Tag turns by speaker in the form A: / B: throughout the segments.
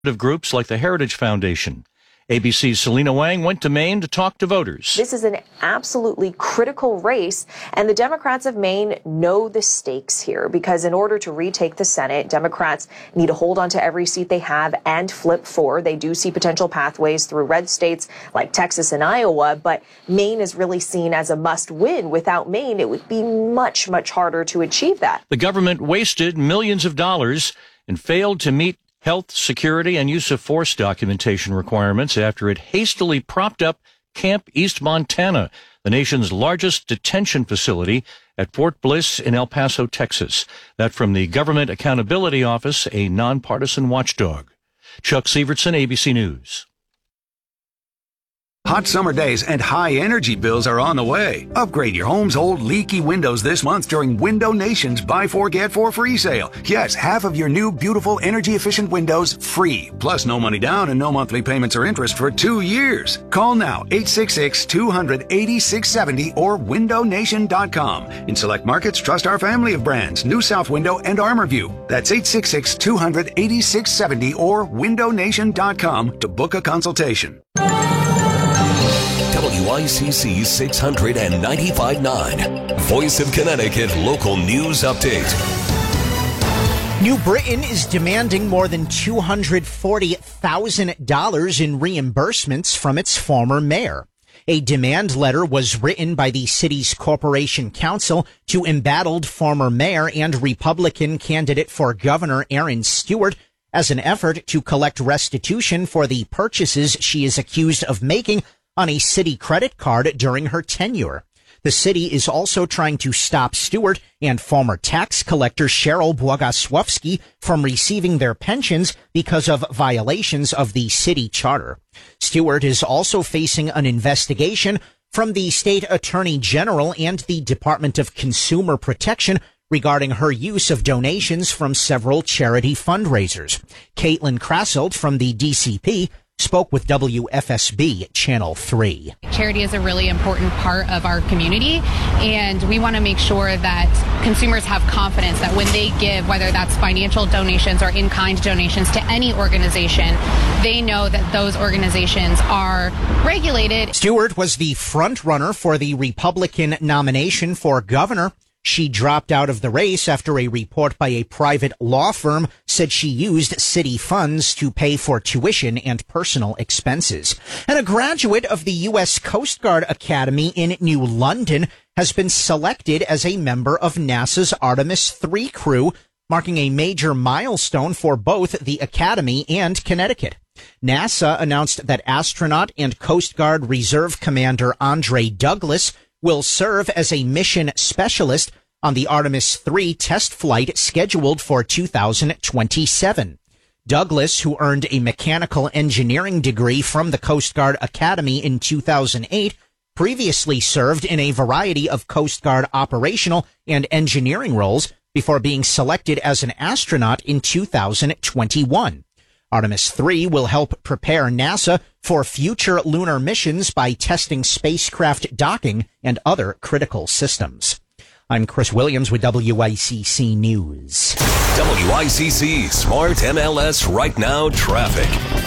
A: groups like the Heritage Foundation. ABC's Selena Wang went to Maine to talk to voters.
B: This is an absolutely critical race, and the Democrats of Maine know the stakes here because in order to retake the Senate, Democrats need to hold on to every seat they have and flip 4. They do see potential pathways through red states like Texas and Iowa, but Maine is really seen as a must-win. Without Maine, it would be much, much harder to achieve that.
A: The government wasted millions of dollars and failed to meet health, security, and use of force documentation requirements after it hastily propped up Camp East Montana, the nation's largest detention facility at Fort Bliss in El Paso, Texas. That from the Government Accountability Office, a nonpartisan watchdog. Chuck Sievertson, ABC News.
C: Hot summer days and high energy bills are on the way. Upgrade your home's old leaky windows this month during Window Nation's Buy 4 Get 4 free sale. Yes, half of your new beautiful energy efficient windows free. Plus no money down and no monthly payments or interest for 2 years. Call now 866-200-8670 or windownation.com. In select markets, trust our family of brands, New South Window and ArmorView. That's 866-200-8670 or windownation.com to book a consultation.
D: WICC 695.9, Voice of Connecticut Local News Update.
E: New Britain is demanding more than $240,000 in reimbursements from its former mayor. A demand letter was written by the city's Corporation Council to embattled former mayor and Republican candidate for governor Aaron Stewart as an effort to collect restitution for the purchases she is accused of making on a city credit card during her tenure. The city is also trying to stop Stewart and former tax collector Cheryl Bogusławski from receiving their pensions because of violations of the city charter. Stewart is also facing an investigation from the state attorney general and the Department of Consumer Protection regarding her use of donations from several charity fundraisers. Caitlin Krasselt from the DCP spoke with WFSB Channel 3.
F: Charity is a really important part of our community, and we want to make sure that consumers have confidence that when they give, whether that's financial donations or in-kind donations to any organization, they know that those organizations are regulated.
E: Stewart was the front runner for the Republican nomination for governor. She dropped out of the race after a report by a private law firm said she used city funds to pay for tuition and personal expenses. And a graduate of the U.S. Coast Guard Academy in New London has been selected as a member of NASA's Artemis III crew, marking a major milestone for both the Academy and Connecticut. NASA announced that astronaut and Coast Guard Reserve Commander Andre Douglas will serve as a mission specialist on the Artemis III test flight scheduled for 2027. Douglas, who earned a mechanical engineering degree from the Coast Guard Academy in 2008, previously served in a variety of Coast Guard operational and engineering roles before being selected as an astronaut in 2021. Artemis III will help prepare NASA for future lunar missions by testing spacecraft docking and other critical systems. I'm Chris Williams with WICC News.
D: WICC Smart MLS Right Now Traffic.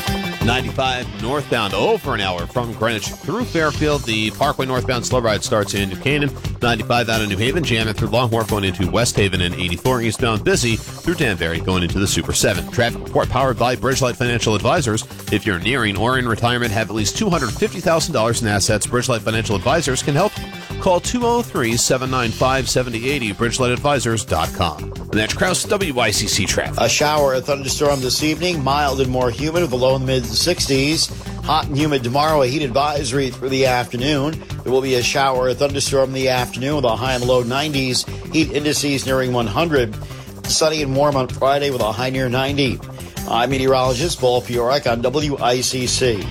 G: 95 northbound, for an hour from Greenwich through Fairfield. The Parkway northbound slow ride starts in New Canaan. 95 out of New Haven, jamming through Long Wharf going into West Haven, and 84 eastbound busy through Danbury going into the Super 7. Traffic report powered by Bridgelight Financial Advisors. If you're nearing or in retirement, have at least $250,000 in assets, Bridgelight Financial Advisors can help. Call 203-795-7080, bridgelightadvisors.com. And that's Kraus, WICC Traffic.
H: A shower, a thunderstorm this evening, mild and more humid with a low in the mid-60s. Hot and humid tomorrow, a heat advisory through the afternoon. There will be a shower, a thunderstorm in the afternoon with a high and low 90s. Heat indices nearing 100. Sunny and warm on Friday with a high near 90. I'm meteorologist Paul Fiorek on WICC.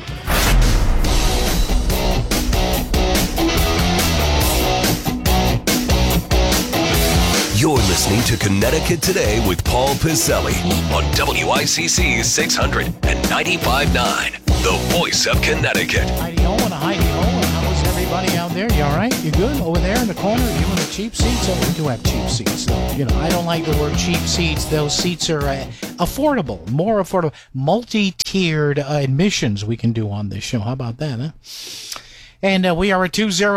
D: You're listening to Connecticut Today with Paul Pizzelli on WICC 695.9, the voice of Connecticut.
I: Heidi Ho and Heidi Ho, and how is everybody? everybody out there. You all right? You good? Over there in the corner, you in the cheap seats? Oh, we do have cheap seats, though. You know, I don't like the word cheap seats. Those seats are affordable, more affordable. Multi-tiered admissions we can do on this show. How about that, huh? And we are at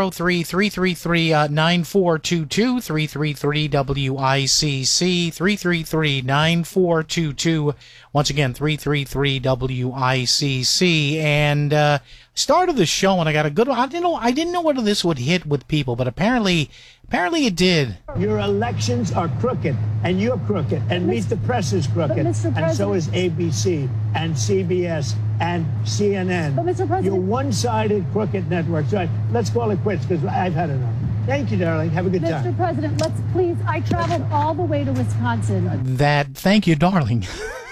I: 203-333-9422, 333-WICC, 333-9422. Once again, 333-WICC. And start of the show, and I got a good one. I didn't know whether this would hit with people, but apparently it did.
J: Your elections are crooked, and you're crooked, and Meet the Press is crooked, and so is ABC, and CBS, and CNN. But Mr. President, you're one-sided crooked networks. Right, let's call it quits, because I've had enough. Thank you, darling. Have a good time.
K: Mr. President, let's please, I traveled all the way to Wisconsin.
I: Thank you, darling.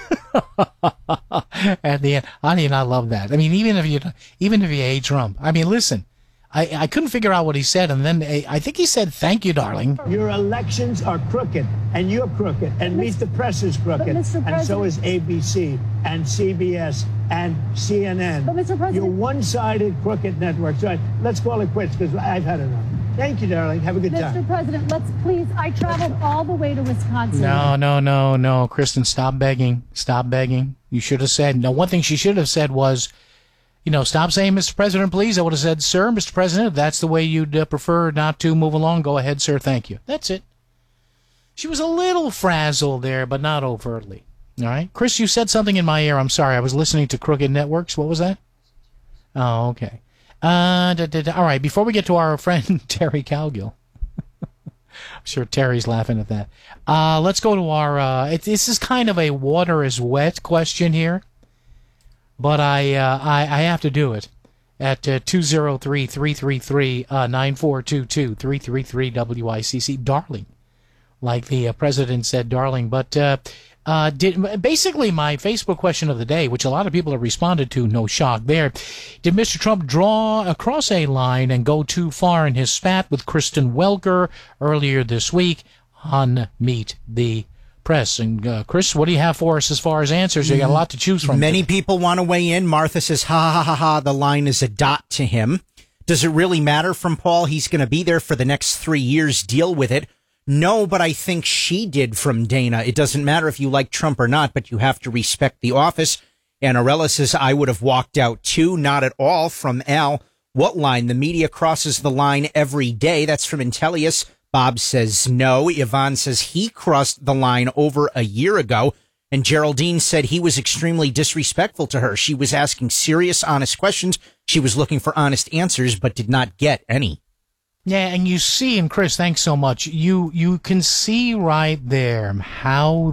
I: At the end, I love that. I mean, even if you hate Trump, I mean, listen, I couldn't figure out what he said, and then I think he said, "Thank you, darling."
J: Your elections are crooked, and you're crooked, and Meet the Press is crooked, and so is ABC, and CBS, and CNN. But Mr. President, you're one-sided crooked networks. Right, let's call it quits, because I've had enough. Thank you, darling. Have a good time.
K: Mr. President, let's please, I traveled all the way to Wisconsin.
I: No, Kristen, stop begging. Stop begging. You should have said, no, one thing she should have said was, stop saying, Mr. President, please. I would have said, sir, Mr. President, if that's the way you'd prefer not to move along, go ahead, sir. Thank you. That's it. She was a little frazzled there, but not overtly. All right. Chris, you said something in my ear. I'm sorry. I was listening to Crooked Networks. What was that? Oh, okay. All right, before we get to our friend Terry Cowgill, I'm sure Terry's laughing at that. Let's go to our, this is kind of a water is wet question here, but I have to do it at 203-333-9422, 333-WICC, darling, like the president said, darling, but basically my Facebook question of the day, which a lot of people have responded to, no shock there. Did Mr. Trump draw across a line and go too far in his spat with Kristen Welker earlier this week on Meet the Press? And Chris, what do you have for us as far as answers? You got a lot to choose from.
E: Many people want to weigh in. Martha says, ha, ha, ha, ha, the line is a dot to him. Does it really matter from Paul? He's going to be there for the next 3 years. Deal with it. No, but I think she did from Dana. It doesn't matter if you like Trump or not, but you have to respect the office. And Arella says, I would have walked out too. Not at all from Al. What line? The media crosses the line every day. That's from Intellius. Bob says no. Yvonne says he crossed the line over a year ago. And Geraldine said he was extremely disrespectful to her. She was asking serious, honest questions. She was looking for honest answers, but did not get any.
I: Yeah, and you see, and Chris, thanks so much. You can see right there how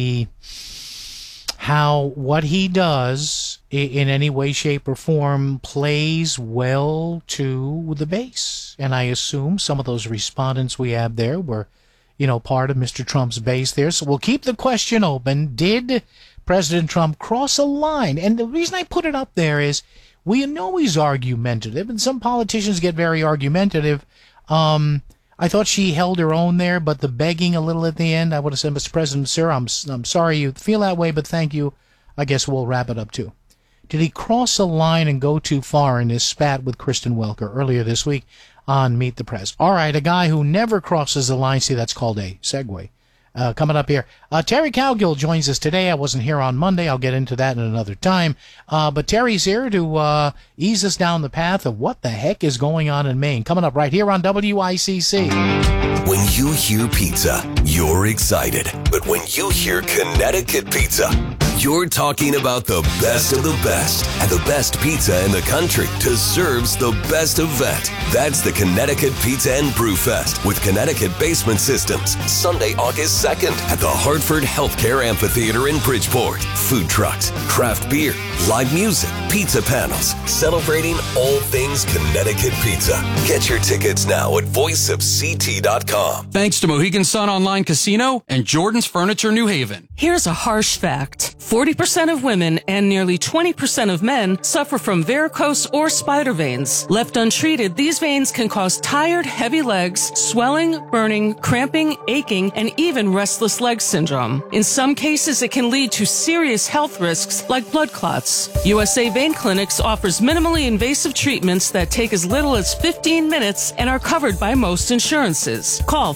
I: what he does in any way, shape, or form plays well to the base. And I assume some of those respondents we have there were, part of Mr. Trump's base there. So we'll keep the question open. Did President Trump cross a line? And the reason I put it up there is we know he's argumentative, and some politicians get very argumentative. I thought she held her own there, but the begging a little at the end, I would have said, Mr. President, sir, I'm sorry you feel that way, but thank you. I guess we'll wrap it up too. Did he cross a line and go too far in his spat with Kristen Welker earlier this week on Meet the Press? All right, a guy who never crosses the line. See, that's called a segue. Coming up here, Terry Cowgill joins us today. I wasn't here on Monday. I'll get into that in another time. But Terry's here to ease us down the path of what the heck is going on in Maine. Coming up right here on WICC.
D: When you hear pizza, you're excited. But when you hear Connecticut pizza, you're talking about the best of the best. And the best pizza in the country deserves the best event. That's the Connecticut Pizza and Brew Fest with Connecticut Basement Systems. Sunday, August 2nd at the Hartford Healthcare Amphitheater in Bridgeport. Food trucks, craft beer, live music, pizza panels, celebrating all things Connecticut pizza. Get your tickets now at voiceofct.com.
L: Thanks to Mohegan Sun Online Casino and Jordan's Furniture New Haven.
M: Here's a harsh fact.
L: 40% of women and nearly 20% of men suffer from varicose or spider veins. Left untreated, these veins can cause tired, heavy legs, swelling, burning, cramping, aching, and even restless leg syndrome. In some cases, it can lead to serious health risks like blood clots. USA Vein Clinics offers minimally invasive treatments that take as little as 15 minutes and are covered by most insurances. Call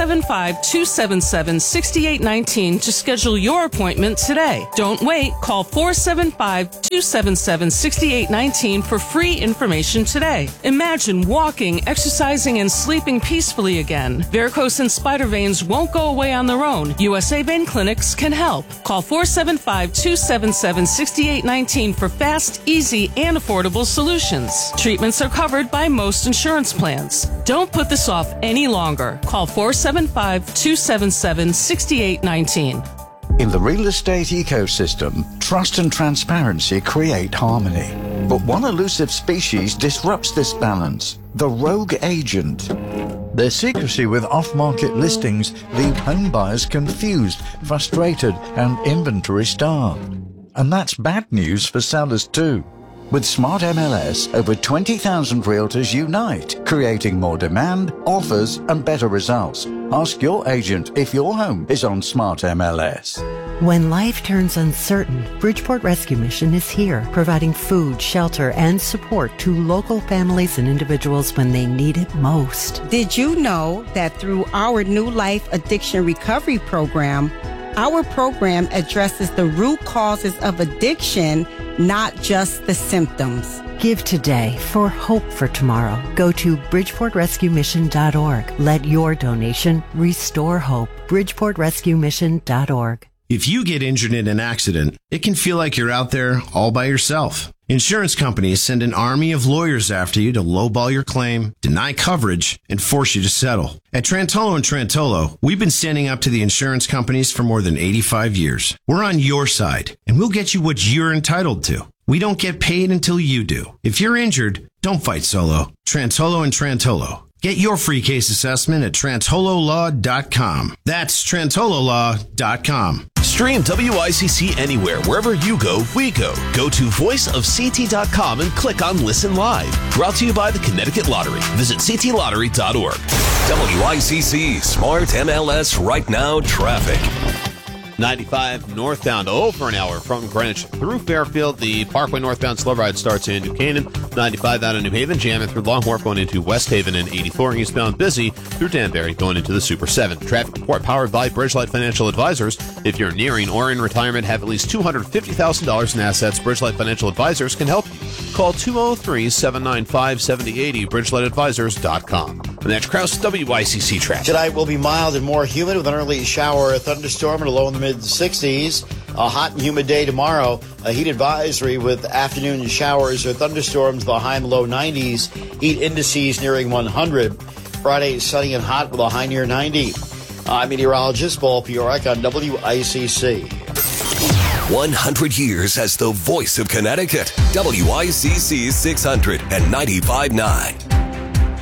L: 475-277-6819 to schedule your appointment today. Don't wait. Call 475-277-6819 for free information today. Imagine walking, exercising, and sleeping peacefully again. Varicose and spider veins won't go away on their own. USA Vein Clinics can help. Call 475-277-6819 for fast, easy, and affordable solutions. Treatments are covered by most insurance plans. Don't put this off any longer. Call 475-277-6819.
M: In the real estate ecosystem, trust and transparency create harmony. But one elusive species disrupts this balance: the rogue agent. Their secrecy with off-market listings leave home buyers confused, frustrated, and inventory-starved. And that's bad news for sellers too. With Smart MLS, over 20,000 realtors unite, creating more demand, offers, and better results. Ask your agent if your home is on Smart MLS.
N: When life turns uncertain, Bridgeport Rescue Mission is here, providing food, shelter, and support to local families and individuals when they need it most.
O: Did you know that through our New Life Addiction Recovery Program, our program addresses the root causes of addiction, not just the symptoms?
N: Give today for hope for tomorrow. Go to BridgeportRescueMission.org. Let your donation restore hope. BridgeportRescueMission.org.
P: If you get injured in an accident, it can feel like you're out there all by yourself. Insurance companies send an army of lawyers after you to lowball your claim, deny coverage, and force you to settle. At Trantolo & Trantolo, we've been standing up to the insurance companies for more than 85 years. We're on your side, and we'll get you what you're entitled to. We don't get paid until you do. If you're injured, don't fight solo. Trantolo & Trantolo. Get your free case assessment at TrantoloLaw.com. That's TrantoloLaw.com.
Q: Stream WICC anywhere. Wherever you go, we go. Go to voiceofct.com and click on Listen Live. Brought to you by the Connecticut Lottery. Visit ctlottery.org.
D: WICC Smart MLS Right Now traffic.
G: 95 northbound over an hour from Greenwich through Fairfield. The Parkway northbound slow ride starts in New Canaan. 95 out of New Haven, jamming through Long Wharf going into West Haven, and 84 eastbound busy through Danbury going into the Super 7. Traffic report powered by Bridgelight Financial Advisors. If you're nearing or in retirement, have at least $250,000 in assets, Bridgelight Financial Advisors can help you. Call 203-795-7080, bridgelightadvisors.com. And that's Kraus, WICC traffic.
H: Tonight will be mild and more humid with an early shower, a thunderstorm, and a low in the mid-60s. A hot and humid day tomorrow. A heat advisory with afternoon showers or thunderstorms, the high and low 90s. Heat indices nearing 100. Friday, sunny and hot with a high near 90. I'm meteorologist Paul Piorek on WICC.
D: 100 years as the voice of Connecticut. WICC 600 and 95.9.